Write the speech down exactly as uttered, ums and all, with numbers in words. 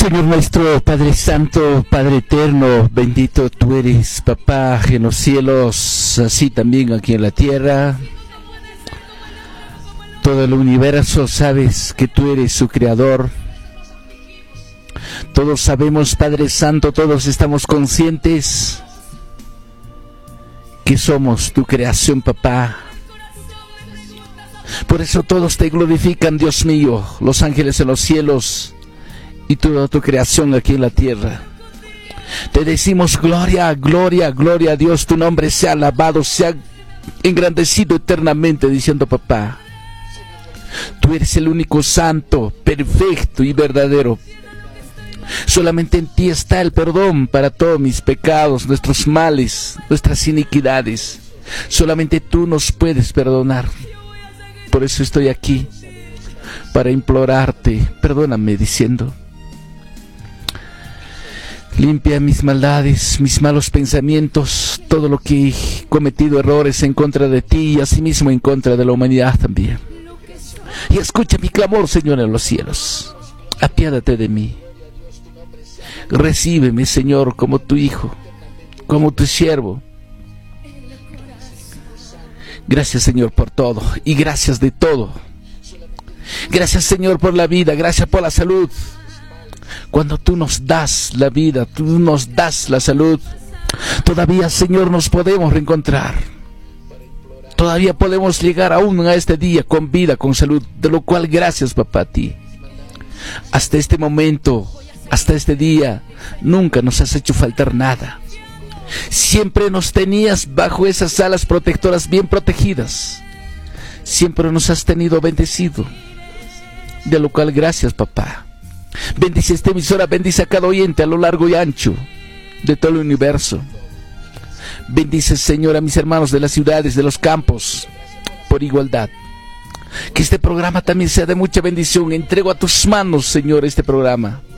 Señor nuestro, Padre Santo, Padre Eterno, bendito tú eres, Papá, en los cielos, así también aquí en la tierra. Todo el universo sabes que tú eres su creador. Todos sabemos, Padre Santo, todos estamos conscientes que somos tu creación, Papá. Por eso todos te glorifican, Dios mío, los ángeles en los cielos y toda tu creación aquí en la tierra. Te decimos gloria, gloria, gloria a Dios, tu nombre sea alabado, sea engrandecido eternamente, diciendo Papá, tú eres el único santo, perfecto y verdadero. Solamente en ti está el perdón para todos mis pecados, nuestros males, nuestras iniquidades. Solamente tú nos puedes perdonar. Por eso estoy aquí, para implorarte, perdóname diciendo, limpia mis maldades, mis malos pensamientos, todo lo que he cometido errores en contra de ti y asimismo en contra de la humanidad también. Y escucha mi clamor, Señor, en los cielos. Apiádate de mí. Recíbeme, Señor, como tu hijo, como tu siervo. Gracias, Señor, por todo y gracias de todo. Gracias, Señor, por la vida, gracias por la salud. Cuando tú nos das la vida, tú nos das la salud, todavía, Señor, nos podemos reencontrar. Todavía podemos llegar aún a este día con vida, con salud, de lo cual gracias, Papá, a ti. Hasta este momento, hasta este día, nunca nos has hecho faltar nada. Siempre nos tenías bajo esas alas protectoras bien protegidas. Siempre nos has tenido bendecido, de lo cual gracias, Papá. Bendice esta emisora, bendice a cada oyente a lo largo y ancho de todo el universo. Bendice, Señor, a mis hermanos de las ciudades, de los campos, por igualdad. Que este programa también sea de mucha bendición. Entrego a tus manos, Señor, este programa.